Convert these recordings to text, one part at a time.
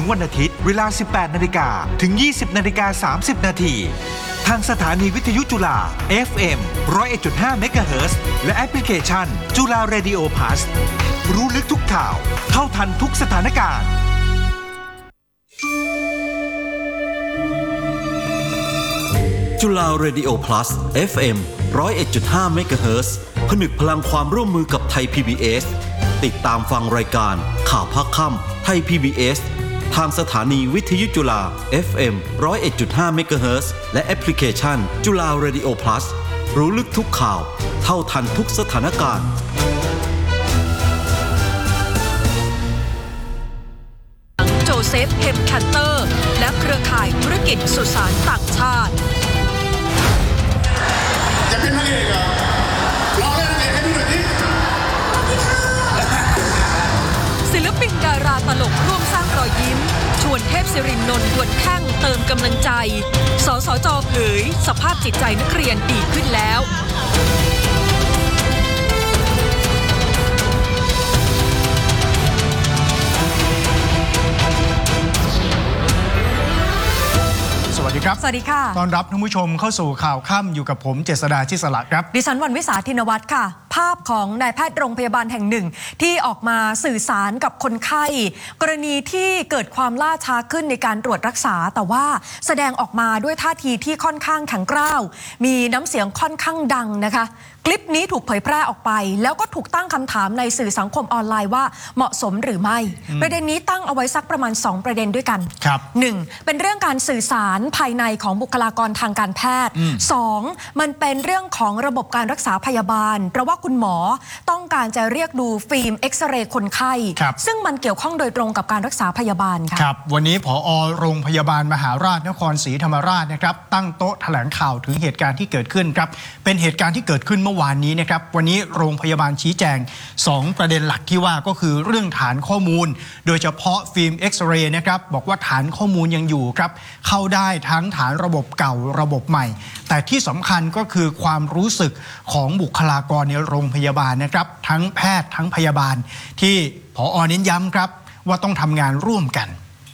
วันอาทิตย์เวลา 18 นาฬิกาถึง 20 นาฬิกา 30 นาทีทางสถานีวิทยุจุฬา FM 101.5 เมกะเฮิรตซ์และแอปพลิเคชันจุฬาเรดิโอพลัสรู้ลึกทุกข่าวเท่าทันทุกสถานการณ์จุฬาเรดิโอพลัส FM 101.5 เมกะเฮิรตซ์ผนึกพลังความร่วมมือกับไทย PBS ติดตามฟังรายการข่าวภาคค่ำไทย PBS ทางสถานีวิทยุจุฬา FM 101.5 เมกะเฮิรตซ์และแอปพลิเคชันจุฬาเรดิโอพลัสรู้ลึกทุกข่าวเท่าทันทุกสถานการณ์โจเซฟเฮมแคนเตอร์และเครือข่ายธุรกิจสุสานต่างชาติจะเป็นพระเอกเหรอร้องเล่นนางเอกให้ดูหน่อยดิศิลปินดาราตลกร่วมสร้างรอยยิ้มชวนเทพศิรินนท์ดวลแข้งเติมกำลังใจสสจ.เผยสภาพจิตใจนักเรียนดีขึ้นแล้วสวัสดีครับสวัสดีค่ะต้อนรับท่านผู้ชมเข้าสู่ข่าวค่ำอยู่กับผมเจษฎา ชิสละครับดิฉันวรรณวิสาธินวัฒน์ค่ะภาพของนายแพทย์โรงพยาบาลแห่งหนึ่งที่ออกมาสื่อสารกับคนไข้กรณีที่เกิดความล่าช้าขึ้นในการตรวจรักษาแต่ว่าแสดงออกมาด้วยท่าทีที่ค่อนข้างแข็งกร้าวมีน้ำเสียงค่อนข้างดังนะคะคลิปนี้ถูกเผยแพร่ออกไปแล้วก็ถูกตั้งคำถามในสื่อสังคมออนไลน์ว่าเหมาะสมหรือไม่ประเด็นนี้ตั้งเอาไว้สักประมาณ2ประเด็นด้วยกันครับ 1. เป็นเรื่องการสื่อสารภายในของบุคลากรทางการแพทย์ 2. มันเป็นเรื่องของระบบการรักษาพยาบาลเพราะว่าคุณหมอต้องการจะเรียกดูฟิล์มเอ็กซเรย์คนไข้ซึ่งมันเกี่ยวข้องโดยตรงกับการรักษาพยาบาลค่ะครับวันนี้ผอ.โรงพยาบาลมหาราชนครศรีธรรมราชนะครับตั้งโต๊ะแถลงข่าวถึงเหตุการณ์ที่เกิดขึ้นครับเป็นเหตุการณ์ที่เกิดขึ้นเมื่อวานนี้นะครับวันนี้โรงพยาบาลชี้แจง2ประเด็นหลักที่ว่าก็คือเรื่องฐานข้อมูลโดยเฉพาะฟิล์มเอ็กซเรย์นะครับบอกว่าฐานข้อมูลยังอยู่ครับเข้าได้ทั้งฐานระบบเก่าระบบใหม่แต่ที่สำคัญก็คือความรู้สึกของบุคลากรในโรงพยาบาลนะครับทั้งแพทย์ทั้งพยาบาลที่ผอ.เน้นย้ำครับว่าต้องทำงานร่วมกัน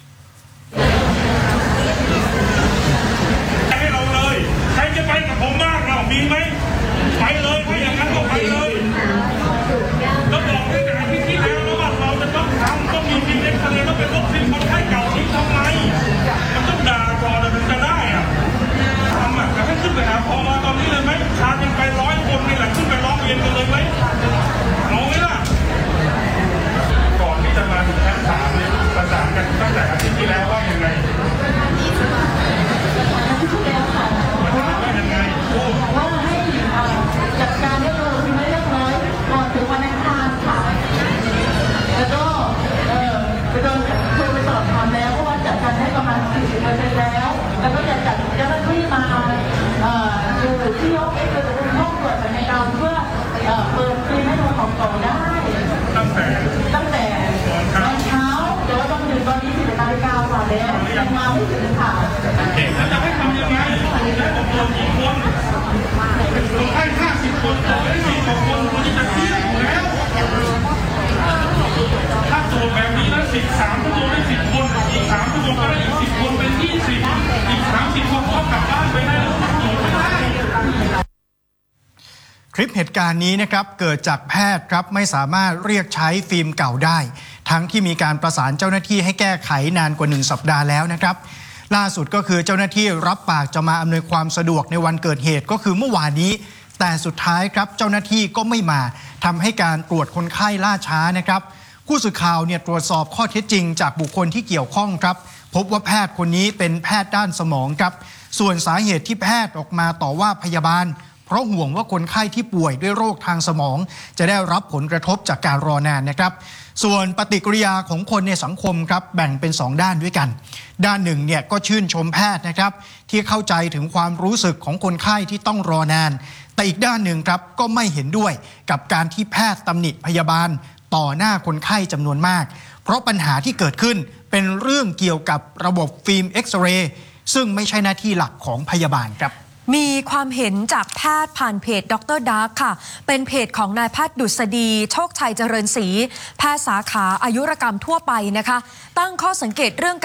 ให้เราเลยใครจะไปกับผมบ้างเรามีไหมไปเลยถ้าอย่างนั้นก็ไปเลยแล้วบอกด้วยกันอาทิตย์ที่แล้วแล้วว่าเราจะต้องทำต้องมีฟิล์มเอ็กซเรย์ต้องเป็นลบฟิล์มคนไข้เก่าทิ้งทำไมมันต้องด่าก่อนถึงจะได้อะทำอะแต่ให้ขึ้นไปหาพอมาตอนนี้เลยไหมชาติไป100 คนนี่แหละขึ้นไปร้องเรียนกันเลยไหมเอาไหมล่ะก่อนที่จะมาถึงชั้น3เนี่ยประสานกันตั้งแต่อาทิตย์ที่แล้วว่ายังไงจัดการเรียบร้อยไม่เรียบร้อยก่อนถึงวันอังคารค่ะแล้วก็ไปโดนคุยไปสอบถามแล้วว่าจัดการให้ประมาณ 40% แล้วก็จะจัดเจ้าหน้าที่มาดูที่ห้องเอ็กซเรย์ห้องตรวจภายในเราเพื่อเปิดฟิล์มให้ดูของเก่าได้ตั้งแต่ตอนเช้าเดี๋ยวต้องถึงตอนนี้11 นาฬิกาแล้วยังมาไม่ถึงค่ะแล้วจะให้ทำยังไงแล้วผมโดนกี่คนผมให้50 คนต่อได้10 คนคนที่จะเที่ยวแล้วถ้าโจทย์แบบนี้แล้ว13ก็โดนได้10 คนอีก3ก็โดนก็ได้อีก10 คนเป็น20อีก30 คนก็กลับบ้านไปได้แล้วโจทย์ไม่ได้คลิปเหตุการณ์นี้นะครับเกิดจากแพทย์ครับไม่สามารถเรียกใช้ฟิล์มเก่าได้ทั้งที่มีการประสานเจ้าหน้าที่ให้แก้ไขนานกว่า1 สัปดาห์แล้วนะครับล่าสุดก็คือเจ้าหน้าที่รับปากจะมาอำนวยความสะดวกในวันเกิดเหตุก็คือเมื่อวานนี้แต่สุดท้ายครับเจ้าหน้าที่ก็ไม่มาทำให้การตรวจคนไข้ล่าช้านะครับผู้สื่อข่าวเนี่ยตรวจสอบข้อเท็จจริงจากบุคคลที่เกี่ยวข้องครับพบว่าแพทย์คนนี้เป็นแพทย์ด้านสมองครับส่วนสาเหตุที่แพทย์ออกมาต่อว่าพยาบาลเพราะห่วงว่าคนไข้ที่ป่วยด้วยโรคทางสมองจะได้รับผลกระทบจากการรอนานนะครับส่วนปฏิกิริยาของคนในสังคมครับแบ่งเป็น2 ด้านด้วยกันด้านหนึ่งเนี่ยก็ชื่นชมแพทย์นะครับที่เข้าใจถึงความรู้สึกของคนไข้ที่ต้องรอนานแต่อีกด้านหนึ่งครับก็ไม่เห็นด้วยกับการที่แพทย์ตำหนิพยาบาลต่อหน้าคนไข้จำนวนมากเพราะปัญหาที่เกิดขึ้นเป็นเรื่องเกี่ยวกับระบบฟิล์มเอ็กซเรย์ซึ่งไม่ใช่หน้าที่หลักของพยาบาลครับมีความเห็นจากแพทย์ผ่านเพจดร.ดาร์กค่ะเป็นเพจของนายแพทย์ดุษฎีโชคชัยเจริญศรีแพทย์สาขาอายุรกรรมทั่วไปนะคะตั้งข้อสังเกตเรื่อง